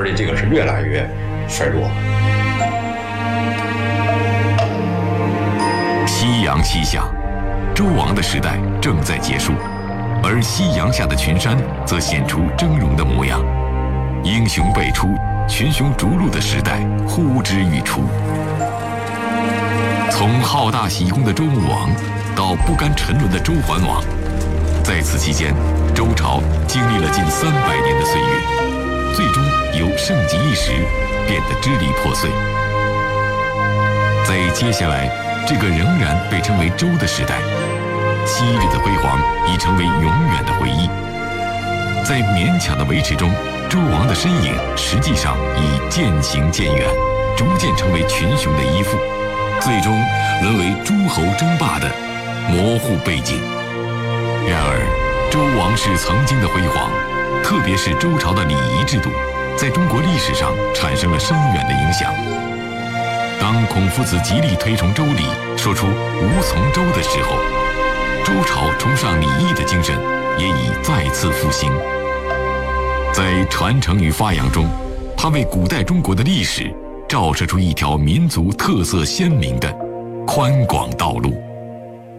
且这个是越来越衰弱。 夕阳西下，周王的时代正在结束，而夕阳下的群山则显出峥嵘的模样。英雄辈出，群雄逐鹿的时代呼之欲出。从好大喜功的周穆王到不甘沉沦的周桓王，在此期间，周朝经历了近300年的岁月，最终由盛极一时变得支离破碎。在接下来这个仍然被称为周的时代，昔日的辉煌已成为永远的回忆。在勉强的维持中，周王的身影实际上已渐行渐远，逐渐成为群雄的依附，最终沦为诸侯争霸的模糊背景。然而，周王室曾经的辉煌，特别是周朝的礼仪制度，在中国历史上产生了深远的影响。当孔夫子极力推崇周礼，说出无从周的时候，周朝崇尚礼义的精神也已再次复兴。在传承与发扬中，它为古代中国的历史照射出一条民族特色鲜明的宽广道路。